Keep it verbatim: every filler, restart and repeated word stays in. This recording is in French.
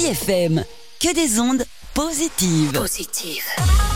J F M, que des ondes positives. Positive.